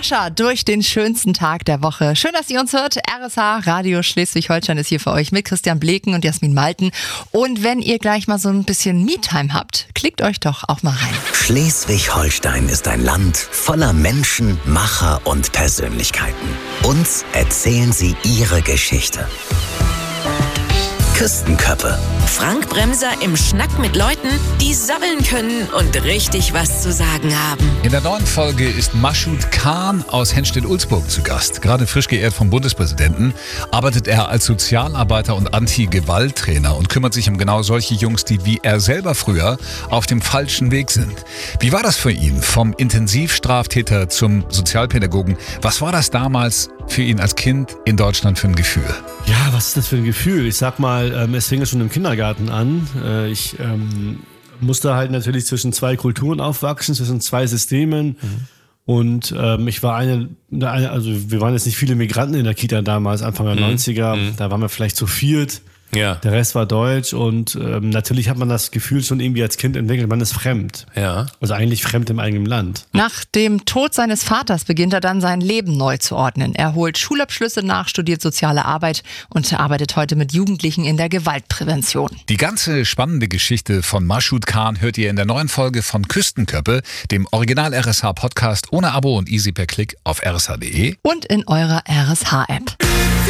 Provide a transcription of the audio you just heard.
Mascha durch den schönsten Tag der Woche. Schön, dass ihr uns hört. RSH Radio Schleswig-Holstein ist hier für euch mit Christian Bleken und Jasmin Malten. Und wenn ihr gleich mal so ein bisschen Me-Time habt, klickt euch doch auch mal rein. Schleswig-Holstein ist ein Land voller Menschen, Macher und Persönlichkeiten. Uns erzählen sie ihre Geschichte. Küstenköppe. Frank Bremser im Schnack mit Leuten, die sabbeln können und richtig was zu sagen haben. In der neuen Folge ist Mashoud Khan aus Henstedt-Ulzburg zu Gast. Gerade frisch geehrt vom Bundespräsidenten, arbeitet er als Sozialarbeiter und Anti-Gewalt-Trainer und kümmert sich um genau solche Jungs, die wie er selber früher auf dem falschen Weg sind. Wie war das für ihn? Vom Intensivstraftäter zum Sozialpädagogen. Was war das damals für ihn als Kind in Deutschland für ein Gefühl? Ja, was ist das für ein Gefühl? Ich sag mal, es fing ja schon im Kindergarten an. Ich musste halt natürlich zwischen zwei Kulturen aufwachsen, zwischen zwei Systemen. Und ich war also wir waren jetzt nicht viele Migranten in der Kita damals, Anfang der 90er. Da waren wir vielleicht zu viert. Ja. Der Rest war deutsch und natürlich hat man das Gefühl schon irgendwie als Kind entwickelt, man ist fremd. Ja. Also eigentlich fremd im eigenen Land. Nach dem Tod seines Vaters beginnt er dann sein Leben neu zu ordnen. Er holt Schulabschlüsse nach, studiert soziale Arbeit und arbeitet heute mit Jugendlichen in der Gewaltprävention. Die ganze spannende Geschichte von Mashoud Khan hört ihr in der neuen Folge von Küstenköppe, dem Original-RSH-Podcast ohne Abo und easy per Klick auf rsh.de. Und in eurer RSH-App.